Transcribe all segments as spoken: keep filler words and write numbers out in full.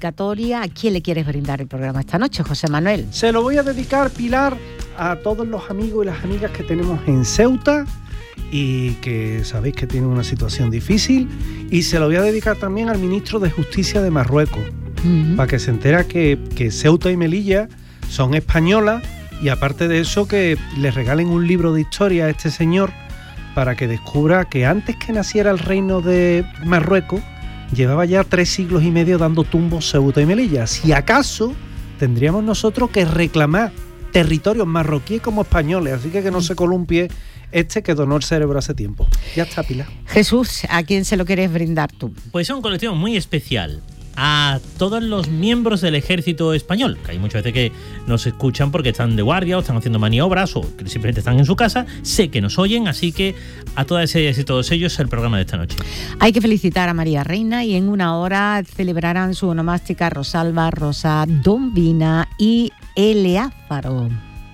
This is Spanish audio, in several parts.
dedicatoria. ¿A quién le quieres brindar el programa esta noche, José Manuel? Se lo voy a dedicar, Pilar, a todos los amigos y las amigas que tenemos en Ceuta y que sabéis que tienen una situación difícil, y se lo voy a dedicar también al ministro de Justicia de Marruecos, uh-huh. para que se entera que, que Ceuta y Melilla son españolas, y aparte de eso que le regalen un libro de historia a este señor para que descubra que antes que naciera el reino de Marruecos llevaba ya tres siglos y medio dando tumbos Ceuta y Melilla. Si acaso tendríamos nosotros que reclamar territorios marroquíes como españoles, así que que no se columpie este que donó el cerebro hace tiempo. Ya está, Pilar. Jesús, ¿a quién se lo quieres brindar tú? Pues es un colectivo muy especial. A todos los miembros del ejército español, que hay muchas veces que nos escuchan porque están de guardia o están haciendo maniobras o que simplemente están en su casa. Sé que nos oyen, así que a todas ellas y todos ellos el programa de esta noche. Hay que felicitar a María Reina, y en una hora celebrarán su onomástica Rosalba, Rosa, Dombina y Eleázaro.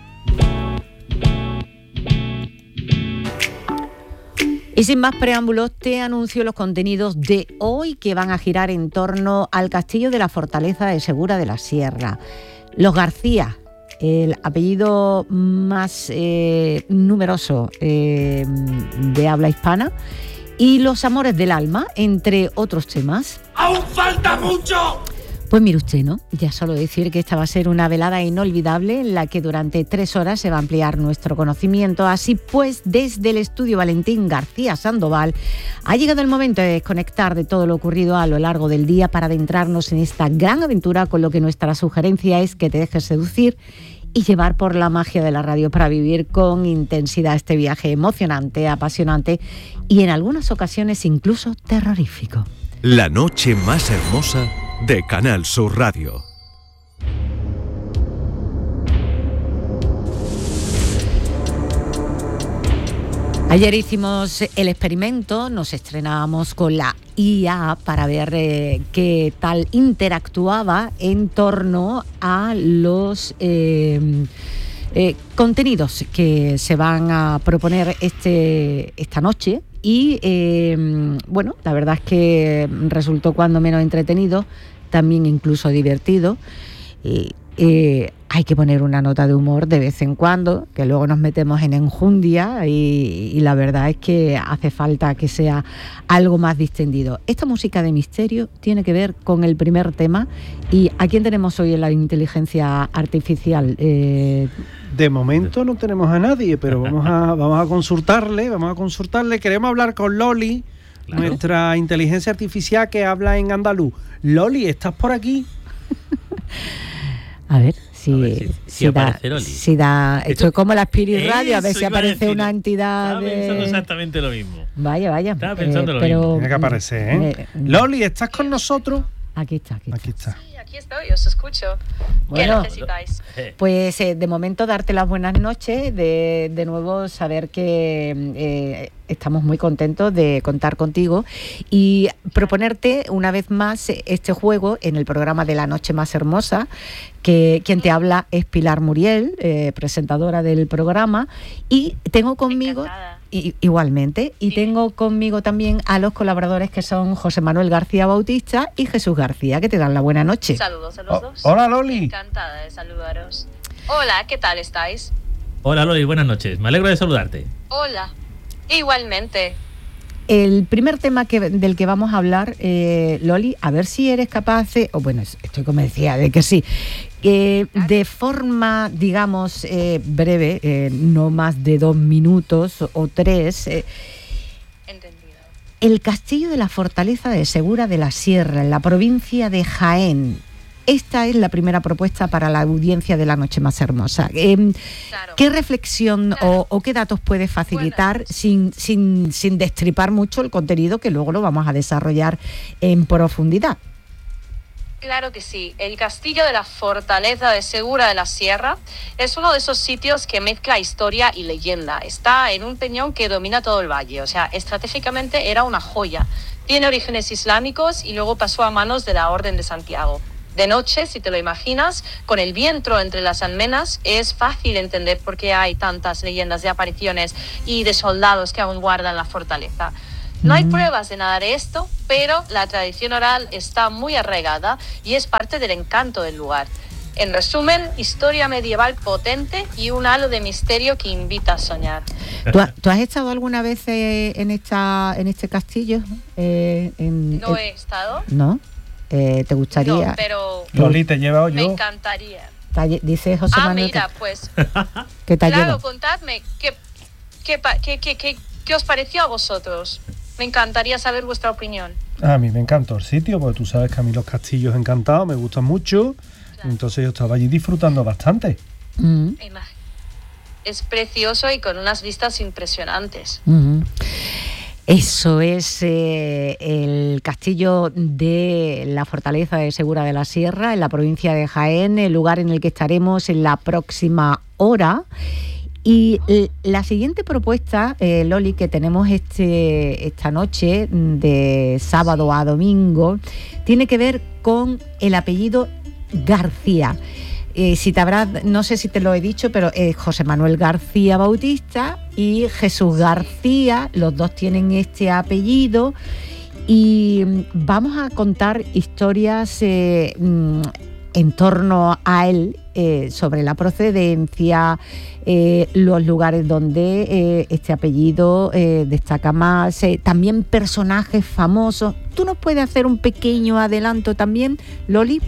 Y sin más preámbulos, te anuncio los contenidos de hoy, que van a girar en torno al castillo de la fortaleza de Segura de la Sierra. Los García, el apellido más eh, numeroso eh, de habla hispana, y los amores del alma, entre otros temas. ¡Aún falta mucho! Pues mire usted, ¿no? Ya solo decir que esta va a ser una velada inolvidable en la que durante tres horas se va a ampliar nuestro conocimiento. Así pues, desde el estudio Valentín García Sandoval, ha llegado el momento de desconectar de todo lo ocurrido a lo largo del día para adentrarnos en esta gran aventura, con lo que nuestra sugerencia es que te dejes seducir y llevar por la magia de la radio para vivir con intensidad este viaje emocionante, apasionante y en algunas ocasiones incluso terrorífico. La noche más hermosa de Canal Sur Radio. Ayer hicimos el experimento, nos estrenábamos con la I A para ver eh, qué tal interactuaba en torno a los eh, eh, contenidos que se van a proponer este, esta noche. Y eh, bueno, la verdad es que resultó cuando menos entretenido, también incluso divertido. Y, eh, hay que poner una nota de humor de vez en cuando, que luego nos metemos en enjundia, y, y la verdad es que hace falta que sea algo más distendido. Esta música de misterio tiene que ver con el primer tema. ¿Y a quién tenemos hoy en la inteligencia artificial? Eh, De momento no tenemos a nadie, pero vamos a, vamos a consultarle, vamos a consultarle. Queremos hablar con Loli, claro, nuestra inteligencia artificial que habla en andaluz. Loli, ¿estás por aquí? A ver si, a ver si, si, si aparece da, Loli. Si da, esto, esto es como la Spirit Radio, a ver si aparece decir, una entidad. Estaba de... pensando exactamente lo mismo. Vaya, vaya. Estaba pensando eh, lo pero, mismo. Tiene que aparecer, ¿eh? Eh, Loli, ¿estás con nosotros? Aquí está, aquí está. Aquí está. Sí, aquí estoy, os escucho. Bueno, ¿qué necesitáis? Pues eh, de momento darte las buenas noches, de, de nuevo saber que eh, estamos muy contentos de contar contigo y proponerte una vez más este juego en el programa de La Noche Más Hermosa, que quien te habla es Pilar Muriel, eh, presentadora del programa, y tengo conmigo... I, igualmente, y sí, tengo conmigo también a los colaboradores que son José Manuel García Bautista y Jesús García, que te dan la buena noche. Saludos a los oh, dos. Hola, Loli. Encantada de saludaros. Hola, ¿qué tal estáis? Hola, Loli, buenas noches. Me alegro de saludarte. Hola, igualmente. El primer tema que, del que vamos a hablar, eh, Loli, a ver si eres capaz de, o bueno, estoy convencida de que sí, eh, claro, de forma, digamos, eh, breve, eh, no más de dos minutos o, o tres. Eh, Entendido. El castillo de la fortaleza de Segura de la Sierra, en la provincia de Jaén. Esta es la primera propuesta para la audiencia de La Noche Más Hermosa. Eh, claro. ¿Qué reflexión claro. o, o qué datos puedes facilitar bueno. sin, sin, sin destripar mucho el contenido, que luego lo vamos a desarrollar en profundidad? Claro que sí. El castillo de la fortaleza de Segura de la Sierra es uno de esos sitios que mezcla historia y leyenda. Está en un peñón que domina todo el valle. O sea, estratégicamente era una joya. Tiene orígenes islámicos y luego pasó a manos de la Orden de Santiago. De noche, si te lo imaginas, con el viento entre las almenas, es fácil entender por qué hay tantas leyendas de apariciones y de soldados que aún guardan la fortaleza. No hay Mm. pruebas de nada de esto, pero la tradición oral está muy arraigada y es parte del encanto del lugar. En resumen, historia medieval potente y un halo de misterio que invita a soñar. ¿Tú, ha- tú has estado alguna vez eh, en esta en este castillo? Eh, en, No eh, he estado, ¿No? Eh, ¿Te gustaría? no, pero Loli, te he llevado me yo. encantaría. Te ha lle- Dice José Ah, Manuel mira, que, pues que te ha claro, llevado. contadme, ¿qué, qué, pa- qué, qué, qué, qué os pareció a vosotros? Me encantaría saber vuestra opinión. A mí me encantó el sitio, porque tú sabes que a mí los castillos encantados me gustan mucho. Claro. Entonces yo estaba allí disfrutando bastante. Mm, Ima- Es precioso y con unas vistas impresionantes. mm. Eso es eh, el castillo de la Fortaleza de Segura de la Sierra, en la provincia de Jaén, el lugar en el que estaremos en la próxima hora. Y eh, la siguiente propuesta, eh, Loli, que tenemos este, esta noche, de sábado a domingo, tiene que ver con el apellido García. Eh, si te habrás, no sé si te lo he dicho, pero es José Manuel García Bautista y Jesús García, los dos tienen este apellido, y mm, vamos a contar historias eh, mm, en torno a él, eh, sobre la procedencia, eh, los lugares donde eh, este apellido eh, destaca más, eh, también personajes famosos. ¿Tú nos puedes hacer un pequeño adelanto también, Loli?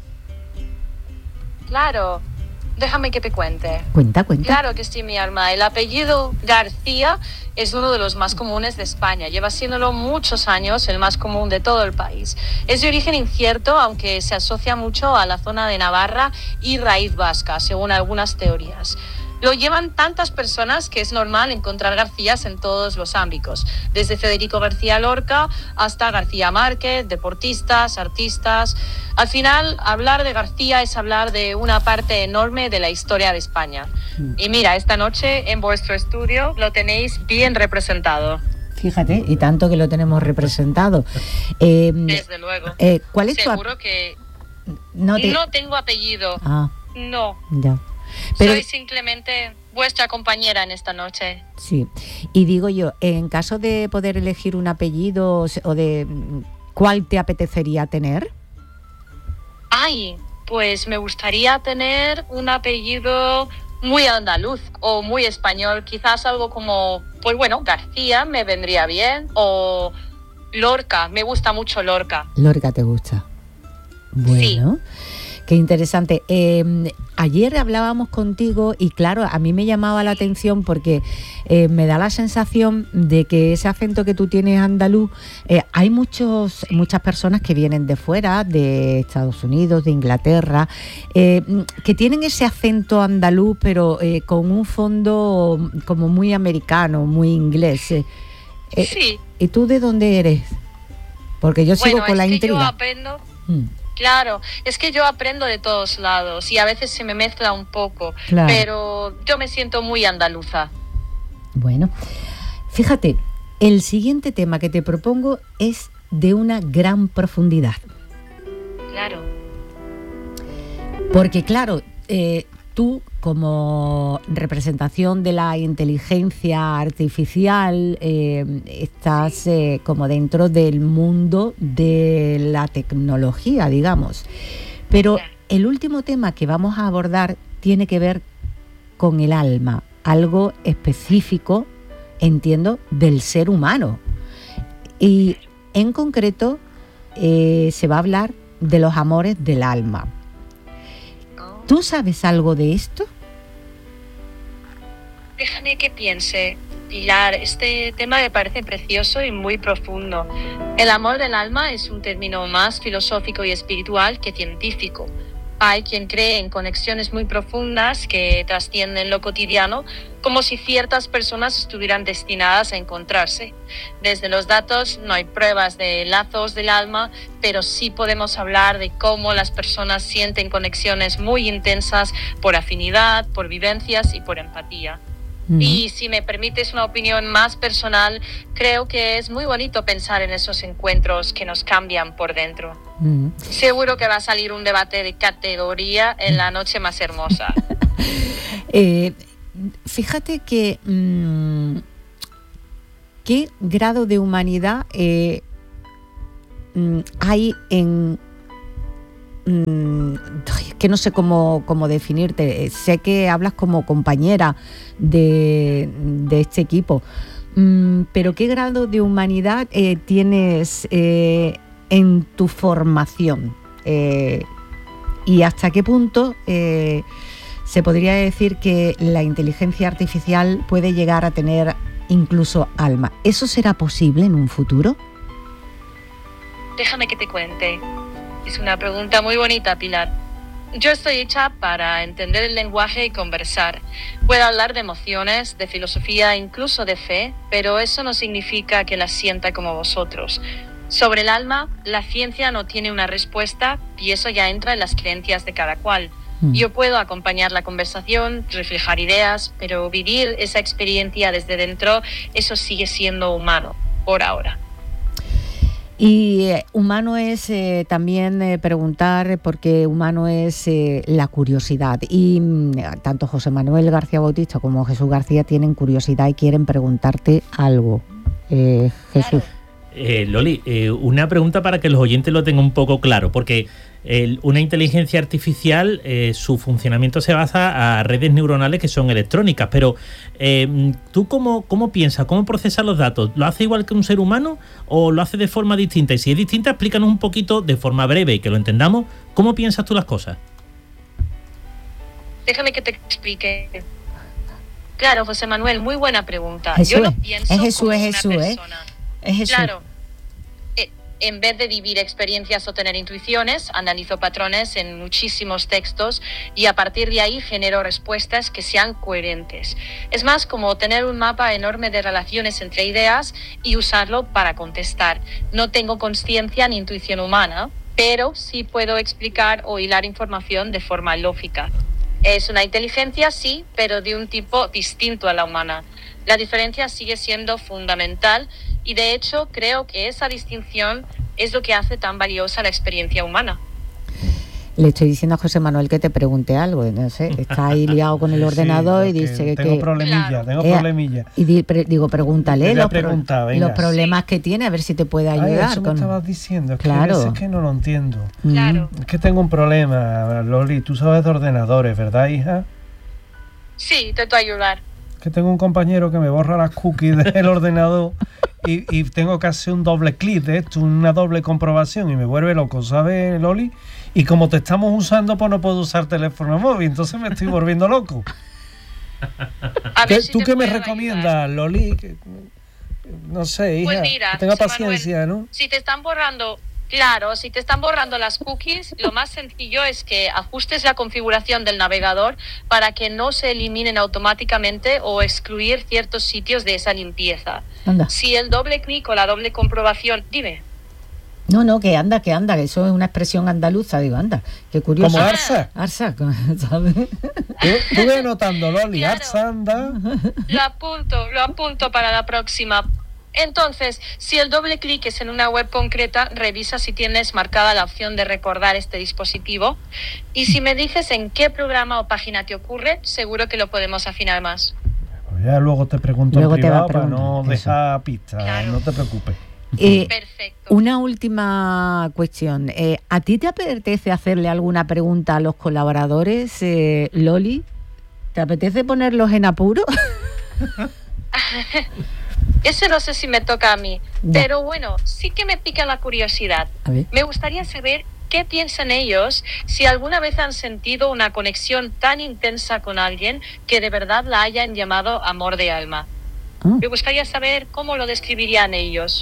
Claro, déjame que te cuente. Cuenta, cuenta. Claro que sí, mi alma. El apellido García es uno de los más comunes de España. Lleva siéndolo muchos años, el más común de todo el país. Es de origen incierto, aunque se asocia mucho a la zona de Navarra y raíz vasca, según algunas teorías. Lo llevan tantas personas que es normal encontrar Garcías en todos los ámbitos, desde Federico García Lorca hasta García Márquez, deportistas, artistas. Al final, hablar de García es hablar de una parte enorme de la historia de España. Y mira, esta noche en vuestro estudio lo tenéis bien representado. Fíjate, y tanto que lo tenemos representado. Eh, Desde luego. eh, ¿Cuál es tu Seguro ap- que no, te- no tengo apellido. Ah, No. ya. Pero Soy simplemente vuestra compañera en esta noche. sí. Y digo yo, en caso de poder elegir un apellido o se- o de mm, ¿cuál te apetecería tener? Ay, pues me gustaría tener un apellido muy andaluz o muy español, quizás algo como, pues bueno, García me vendría bien, o Lorca, me gusta mucho Lorca. Lorca te gusta. Bueno, qué interesante. Eh, ayer hablábamos contigo y claro, a mí me llamaba la atención porque eh, me da la sensación de que ese acento que tú tienes andaluz, eh, hay muchos, muchas personas que vienen de fuera, de Estados Unidos, de Inglaterra, eh, que tienen ese acento andaluz, pero eh, con un fondo como muy americano, muy inglés. Eh, eh, Sí, ¿Y tú de dónde eres? Porque yo sigo bueno, con es la que yo intriga. aprendo... Mm. Claro, es que yo aprendo de todos lados y a veces se me mezcla un poco, Claro. pero yo me siento muy andaluza. Bueno, fíjate, el siguiente tema que te propongo es de una gran profundidad. Claro. Porque claro, eh, tú como representación de la inteligencia artificial eh, estás eh, como dentro del mundo de la tecnología, digamos. Pero Claro. el último tema que vamos a abordar tiene que ver con el alma, algo específico, entiendo, del ser humano. Y en concreto eh, se va a hablar de los amores del alma. ¿Tú sabes algo de esto? Déjame que piense, Pilar, este tema me parece precioso y muy profundo. El amor del alma es un término más filosófico y espiritual que científico. Hay quien cree en conexiones muy profundas que trascienden lo cotidiano, como si ciertas personas estuvieran destinadas a encontrarse. Desde los datos no hay pruebas de lazos del alma, pero sí podemos hablar de cómo las personas sienten conexiones muy intensas por afinidad, por vivencias y por empatía. Mm. Y si me permites una opinión más personal, creo que es muy bonito pensar en esos encuentros que nos cambian por dentro. Mm. Seguro que va a salir un debate de categoría en la noche más hermosa. Eh, fíjate que, mm, ¿qué grado de humanidad eh, hay en... que no sé cómo, cómo definirte, sé que hablas como compañera de, de este equipo, pero ¿qué grado de humanidad eh, tienes eh, en tu formación? Eh, ¿Y hasta qué punto eh, se podría decir que la inteligencia artificial puede llegar a tener incluso alma? ¿Eso será posible en un futuro? Déjame que te cuente. Es una pregunta muy bonita, Pilar. Yo estoy hecha para entender el lenguaje y conversar. Puedo hablar de emociones, de filosofía, incluso de fe, pero eso no significa que la sienta como vosotros. Sobre el alma, la ciencia no tiene una respuesta y eso ya entra en las creencias de cada cual. Mm. Yo puedo acompañar la conversación, reflejar ideas, pero vivir esa experiencia desde dentro, eso sigue siendo humano, por ahora. Y eh, humano es eh, también eh, preguntar, porque humano es eh, la curiosidad. Y mm, tanto José Manuel García Bautista como Jesús García tienen curiosidad y quieren preguntarte algo. Eh, Jesús. Claro. Eh, Loli, eh, una pregunta para que los oyentes lo tengan un poco claro, porque eh, una inteligencia artificial, eh, su funcionamiento se basa a redes neuronales que son electrónicas, pero eh, ¿tú cómo, cómo piensas, cómo procesas los datos? ¿Lo hace igual que un ser humano o lo hace de forma distinta? Y si es distinta, explícanos un poquito de forma breve y que lo entendamos, ¿cómo piensas tú las cosas? Déjame que te explique. Claro, José Manuel, muy buena pregunta. Jesús, Yo lo pienso es Jesús, como es una Jesús, persona. ¿eh? Es Jesús. Claro. En vez de vivir experiencias o tener intuiciones, analizo patrones en muchísimos textos y a partir de ahí genero respuestas que sean coherentes. Es más como tener un mapa enorme de relaciones entre ideas y usarlo para contestar. No tengo consciencia ni intuición humana, pero sí puedo explicar o hilar información de forma lógica. Es una inteligencia, sí, pero de un tipo distinto a la humana. La diferencia sigue siendo fundamental y de hecho creo que esa distinción es lo que hace tan valiosa la experiencia humana. Le estoy diciendo a José Manuel que te pregunte algo, no sé, está ahí liado con el ordenador sí, y dice que... Tengo problemilla, claro. tengo eh, problemilla. Y di, pre, digo, pregúntale los, pregunta, pro, los problemas sí. que tiene, a ver si te puede ayudar. Ay, eso con... me estabas diciendo, es claro. que a veces que no lo entiendo. Claro. Es que tengo un problema, Loli, tú sabes de ordenadores, ¿verdad, hija? Sí, intento ayudar. Que tengo un compañero que me borra las cookies del ordenador y, y tengo que hacer un doble clic de esto, una doble comprobación y me vuelve loco, ¿sabes, Loli? Y como te estamos usando, pues no puedo usar teléfono móvil, entonces me estoy volviendo loco. A ver si ¿Tú qué me ayudar. recomiendas, Loli? Que, no sé, hija, pues mira, que tenga José paciencia, Manuel, ¿no? Si te están borrando... Claro, si te están borrando las cookies, lo más sencillo es que ajustes la configuración del navegador para que no se eliminen automáticamente o excluir ciertos sitios de esa limpieza. Anda. Si el doble clic o la doble comprobación... Dime. No, no, que anda, que anda, que eso es una expresión andaluza, digo, anda, qué curioso. Como Arsa. Arsa, ¿sabes? Estuve anotando, Loli, Claro. Arsa, anda. Lo apunto, lo apunto para la próxima. Entonces, si el doble clic es en una web concreta, revisa si tienes marcada la opción de recordar este dispositivo. Y si me dices en qué programa o página te ocurre, seguro que lo podemos afinar más. Pues ya luego te pregunto Luego en te va a privado para preguntar, no eso. dejar pistas, Claro. no te preocupes. Eh, Perfecto. una última cuestión. Eh, ¿A ti te apetece hacerle alguna pregunta a los colaboradores, eh, Loli? ¿Te apetece ponerlos en apuro? Ese no sé si me toca a mí, Ya. pero bueno, sí que me pica la curiosidad. A ver. Me gustaría saber qué piensan ellos si alguna vez han sentido una conexión tan intensa con alguien que de verdad la hayan llamado amor de alma. Ah. Me gustaría saber cómo lo describirían ellos.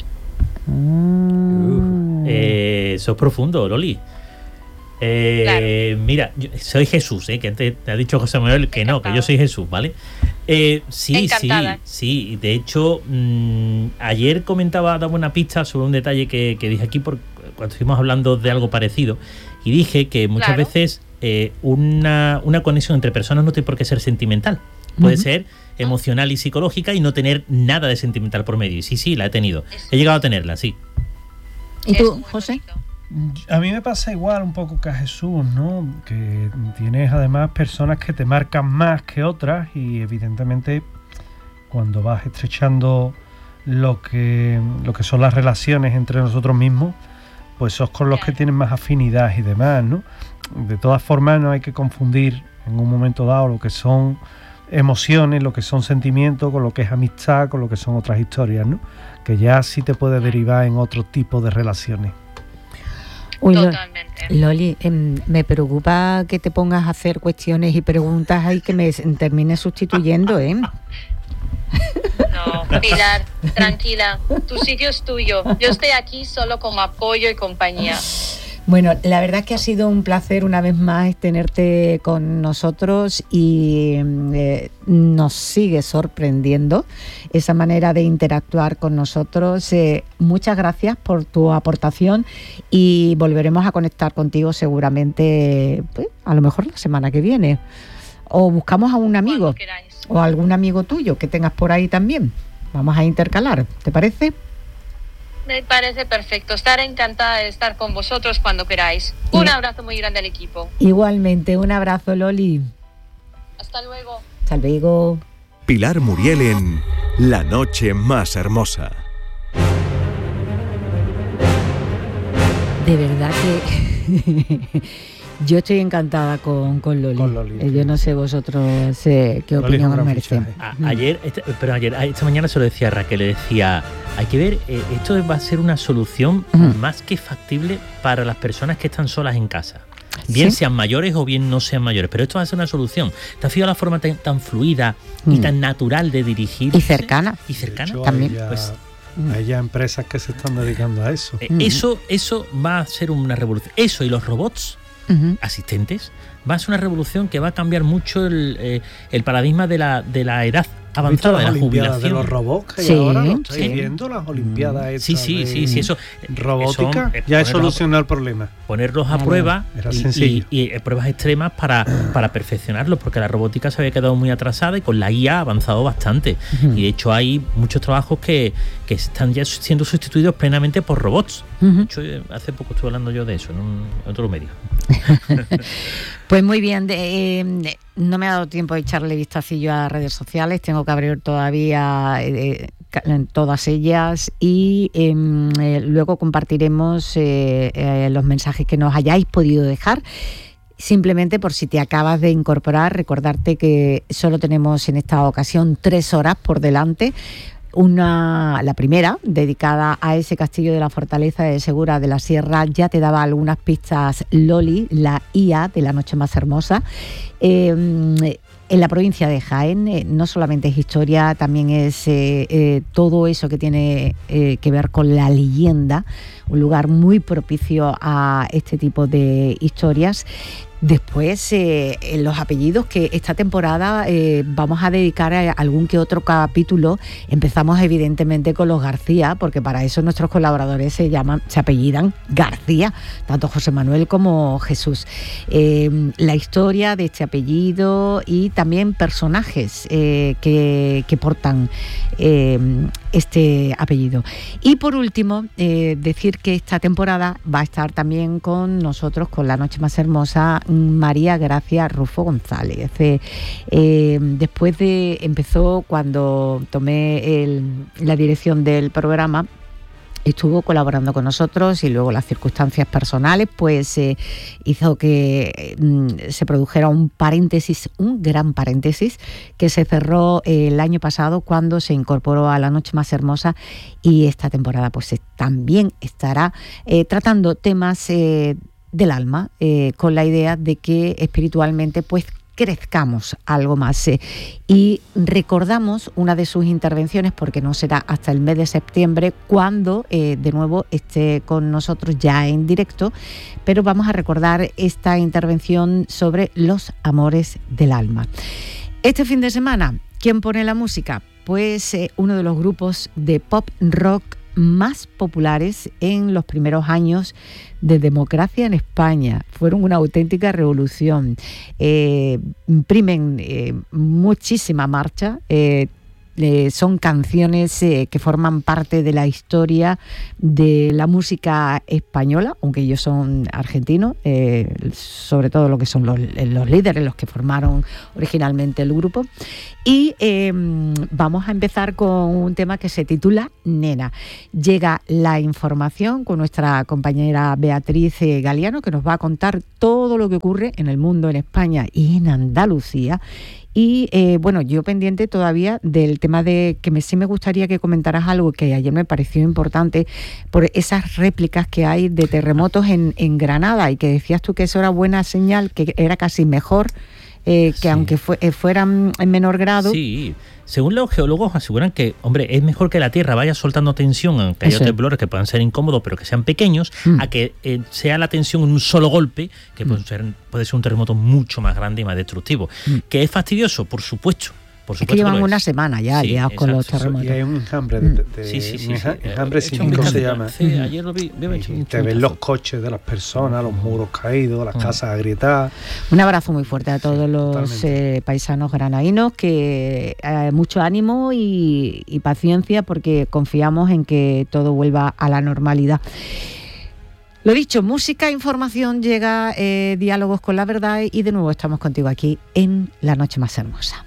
Mm. Eh, eso es profundo, Loli. Eh, Claro. Mira, yo soy Jesús, eh, que antes te ha dicho José Manuel que no, que yo soy Jesús, ¿vale? Eh, sí, Encantada. sí, sí. De hecho, mmm, ayer comentaba, daba una pista sobre un detalle que, que dije aquí por, cuando estuvimos hablando de algo parecido y dije que muchas Claro. veces eh, una, una conexión entre personas no tiene por qué ser sentimental. Puede Ujú. ser emocional y psicológica y no tener nada de sentimental por medio. Y sí, sí, la he tenido. Eso. He llegado a tenerla, sí. ¿Y Es tú, muy José? bonito. A mí me pasa igual un poco que a Jesús, ¿no? Que tienes además personas que te marcan más que otras y evidentemente cuando vas estrechando lo que, lo que son las relaciones entre nosotros mismos, pues sos con los que tienen más afinidad y demás, ¿no? De todas formas, no hay que confundir en un momento dado lo que son emociones, lo que son sentimientos, con lo que es amistad, con lo que son otras historias, ¿no? Que ya sí te puede derivar en otro tipo de relaciones. Uy, Totalmente. Loli, eh, me preocupa que te pongas a hacer cuestiones y preguntas ahí que me termine sustituyendo, ¿eh? No, Pilar, tranquila, tu sitio es tuyo. Yo estoy aquí solo como apoyo y compañía. Bueno, la verdad es que ha sido un placer una vez más tenerte con nosotros y eh, nos sigue sorprendiendo esa manera de interactuar con nosotros. Eh, muchas gracias por tu aportación y volveremos a conectar contigo seguramente, pues, a lo mejor la semana que viene. O buscamos a un amigo o a algún amigo tuyo que tengas por ahí también. Vamos a intercalar, ¿te parece? Me parece perfecto. Estaré encantada de estar con vosotros cuando queráis. Un abrazo muy grande al equipo. Igualmente, un abrazo, Loli. Hasta luego. Hasta luego. Pilar Muriel en La Noche Más Hermosa. De verdad que yo estoy encantada con, con Loli. Con Loli, eh, yo no sé vosotros eh, qué Loli opinión es un os gran merece. fichaje. A- ayer, este, pero ayer, esta mañana se lo decía a Raquel, le decía, hay que ver, eh, esto va a ser una solución Ujú. más que factible para las personas que están solas en casa. Bien ¿Sí? sean mayores o bien no sean mayores, pero esto va a ser una solución. ¿Te has fijado la forma tan, tan fluida y Mm. tan natural de dirigir? Y cercana. Y cercana. De hecho, también. Hay ya, Pues, hay ya empresas que se están dedicando a eso. Eh, Mm. eso, eso va a ser una revolución. Eso y los robots Ujú. asistentes va a ser una revolución que va a cambiar mucho el, eh, el paradigma de la, de la edad ¿Has visto avanzada, de las la Olimpiadas jubilación. de los robots que hay Sí, ahora? ¿Lo estáis sí. viendo? Las Olimpiadas Sí, estas sí, de sí, sí, eso. robótica. son, eh, ya he ponerlos a- solucionado el problema. Ponerlos a Vale. prueba Era y, sencillo. y- y, eh, pruebas extremas para, para perfeccionarlos, porque la robótica se había quedado muy atrasada y con la I A ha avanzado bastante. Ujú. Y de hecho hay muchos trabajos que, que están ya siendo sustituidos plenamente por robots. Ujú. De hecho, eh, hace poco estuve hablando yo de eso en, un, en otro medio. Pues muy bien, de, eh, no me ha dado tiempo de echarle vistacillo a redes sociales, tengo que abrir todavía eh, ca- en todas ellas y eh, eh, luego compartiremos eh, eh, los mensajes que nos hayáis podido dejar. Simplemente por si te acabas de incorporar, recordarte que solo tenemos en esta ocasión tres horas por delante. Una, la primera, dedicada a ese castillo de la Fortaleza de Segura de la Sierra, ya te daba algunas pistas Loli, la I A de La Noche Más Hermosa. Eh, en la provincia de Jaén eh, no solamente es historia, también es eh, eh, todo eso que tiene eh, que ver con la leyenda, un lugar muy propicio a este tipo de historias. Después, eh, en los apellidos que esta temporada eh, vamos a dedicar a algún que otro capítulo. Empezamos evidentemente con los García, porque para eso nuestros colaboradores se llaman, se apellidan García, tanto José Manuel como Jesús. Eh, la historia de este apellido y también personajes eh, que, que portan eh, este apellido. Y por último, eh, decir que esta temporada va a estar también con nosotros, con La Noche Más Hermosa, María Gracia Rufo González. Eh, eh, después de, empezó cuando tomé el, la dirección del programa, estuvo colaborando con nosotros y luego las circunstancias personales pues eh, hizo que eh, se produjera un paréntesis, un gran paréntesis que se cerró eh, el año pasado cuando se incorporó a La Noche Más Hermosa, y esta temporada pues eh, también estará eh, tratando temas eh, del alma, eh, con la idea de que espiritualmente pues crezcamos algo más. Eh, y recordamos una de sus intervenciones, porque no será hasta el mes de septiembre cuando eh, de nuevo esté con nosotros ya en directo, pero vamos a recordar esta intervención sobre los amores del alma. Este fin de semana, ¿quién pone la música? Pues eh, uno de los grupos de pop rock más populares en los primeros años de democracia en España. Fueron una auténtica revolución. Eh, imprimen eh, muchísima marcha, eh, eh, son canciones eh, que forman parte de la historia de la música española, aunque ellos son argentinos, eh, sobre todo lo que son los, los líderes, los que formaron originalmente el grupo. Y eh, vamos a empezar con un tema que se titula Nena. Llega la información con nuestra compañera Beatriz Galiano, que nos va a contar todo lo que ocurre en el mundo, en España y en Andalucía. Y eh, bueno, yo pendiente todavía del tema de que me, sí me gustaría que comentaras algo que ayer me pareció importante por esas réplicas que hay de terremotos en, en Granada, y que decías tú que eso era buena señal, que era casi mejor eh, que sí. aunque fue, eh, fueran en menor grado. Sí. Según los geólogos aseguran que, hombre, es mejor que la Tierra vaya soltando tensión, aunque haya temblores que puedan ser incómodos, pero que sean pequeños, mm. a que eh, sea la tensión en un solo golpe, que mm. puede ser, puede ser un terremoto mucho más grande y más destructivo. Mm. ¿Que es fastidioso? Por supuesto. Por es que llevan una semana ya sí, liados con los terremotos. Y hay un enjambre de, de, sí, sí, sí, enja, sí. enjambre sísmico se llama. Sí, ayer lo vi. vi y te ven los coches de las personas, los muros caídos, las uh-huh. casas agrietadas. Un abrazo muy fuerte a todos sí, los eh, paisanos granadinos, que eh, mucho ánimo y, y paciencia, porque confiamos en que todo vuelva a la normalidad. Lo dicho, música, información, llega eh, Diálogos con la Verdad, y de nuevo estamos contigo aquí en La Noche Más Hermosa.